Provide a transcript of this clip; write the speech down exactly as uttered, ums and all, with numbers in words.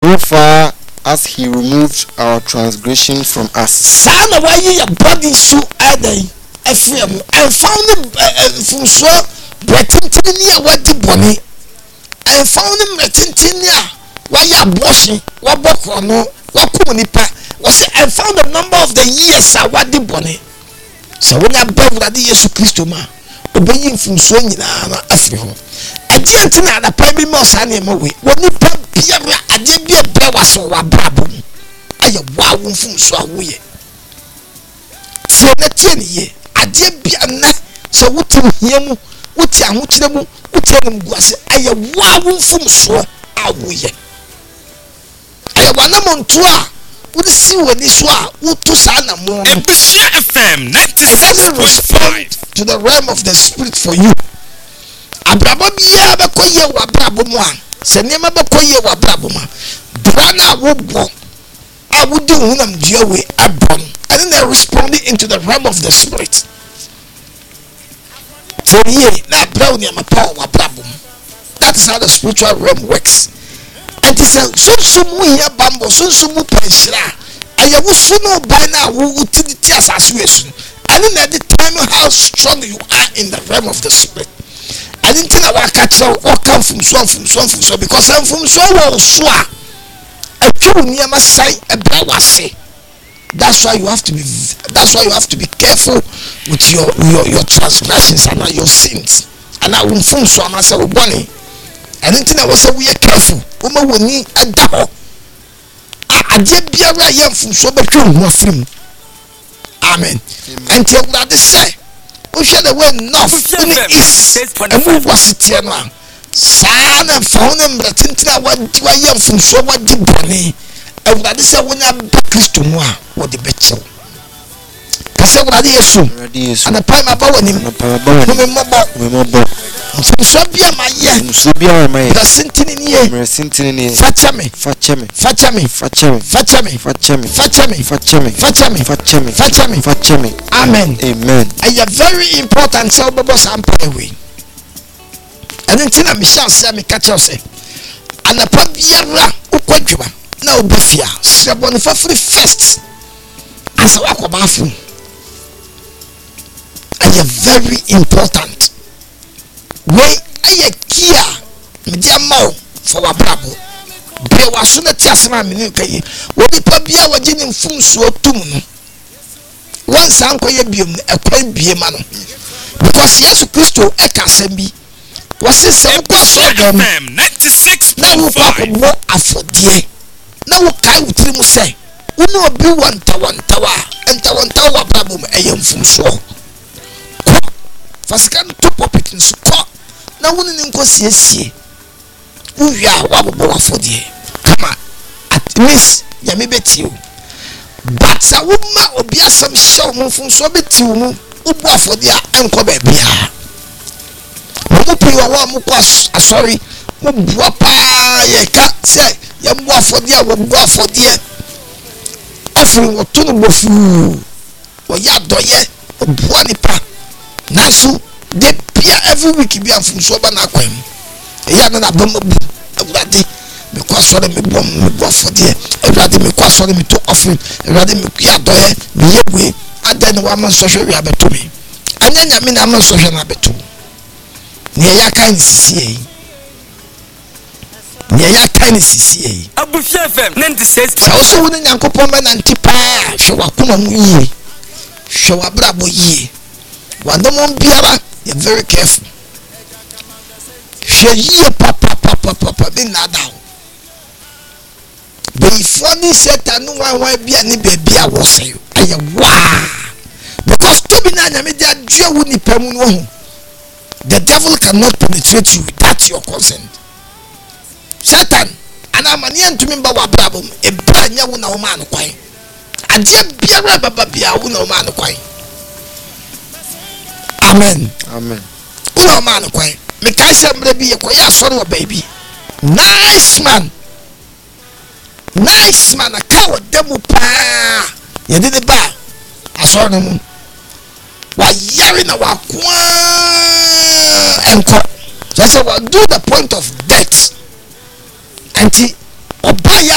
so far as he removed our transgression from us. Sana why your body so aday efrem and found from so bretintinia what the bonny and found him bretintinia why you abortion what boko no what kumanipa was and found the number of the years I what the bonny. So when I beg that Jesus Christ ma obeying from so nyina na afri ade antina na pa bi mo sa na mo we woni pa bia ade bia bia waso wa brabo aye wa wo fun so awoye tie na tie ne ye ade bia na so wuti hia mu wuti ahokire mu wuti anem guase aye wa wo fun so awoye aye wa na monto a wuti si woni so a wutu sa na mo Ebusia F M ninety-six point five to the realm of the spirit for you. Abrabo bia be koye wa brabo mu a se niam be koye wa brabo mu bra na wo bo a wudi hunam dia we abon and then they responding into the realm of the spirit. So ye na bra niam pa wa brabo mu. That is how the spiritual realm works. And it is so so mu here bambo so so mu penshira aye wo so no by na wo utility asase wesu and then at the time how strong you are in the realm of the spirit. I didn't think about catch or come from so from so from so because I'm from so so a true near my side a brawa say. That's why you have to be that's why you have to be careful with your your, your transgressions and your sins. And I will from so I said bonnie. I didn't think I was so we are careful. Uma woni adaho. I did be a right from so but you film. Amen. Until that is say. We shall the way north in the east and move was it here now. Son and found him that into what do I am from so what did Bonnie and that is a winner back to moi what the betchel. Cassa what I assume and a prime about him from Sabia my year Sabia my sintin in here sintin in here Fatchame Fatchame Fatchame Fatchame Fatchame Fatchame Fatchame Fatchame Fatchame Fatchame Fatchame Fatchame. Amen. Amen. And you're very important so babos am pray we. And then tina Michelle say me catch us and a pabiara ukwadwa na obafia sebon for free first as a wako bafu. And you're very important. We aye kia media mau for wa brabo be wa so na ti asema me ne kai wo di pa bia wa gini mfumso otum no wan san koye biom ekwan bie ma no because Jesus Christo e ka asem bi wo se se ko so dem ninety-six na wo pa ko mo afodie na wo kai wutiri mu se wo no obi wanta wanta wa enta wanta wa brabo me e mfumso fasikan to popit nso ko na woni ni nko siesie uwia wabobo wafodie kama at least ya me betiu but a woman obi asem show mo fun so betiu mu ubu afodie enko ba bia mo pi wa wa mo kwa sorry mo bua pa ye ka say ya mo afodie wo bu afodie afri wo tunu bofu wo ya doye obu ni pa nasu de pia every week be am from so ba na kwam ya na na bam bu everybody because so me bom me go for there everybody me kwa so me to offering everybody me ya do e me yewe adan wa man so hwe wi abeto me anya nya me na man so hwe na abeto ne ya kan sisi yi ne ya kan sisi yi Abusia F M ninety-six so so woni nyankopon ba na ntipa hwe wa kuma mu yi hwe wa brabo yi wa ndom biara. You're very careful. She papa papa papa be nada. Be funny Satan no one why be any baby I was say. Aye wow. Because to be na me dia dua wo nipa mu no ho. The devil cannot penetrate you without your consent. Satan ana mani antumi ba wa brabom e bra nya wo na wo ma no kwan. Ade biara baba bia wo na wo ma no kwan. Amen. Amen. Uno man kwai. Me kai se mre bi ye ya so no baby. Nice man. Nice man a ka demu pa. Ye did ba. Aso no mu. Wa yare na wa kwa enko. Just say what do the point of death. Anti oba ya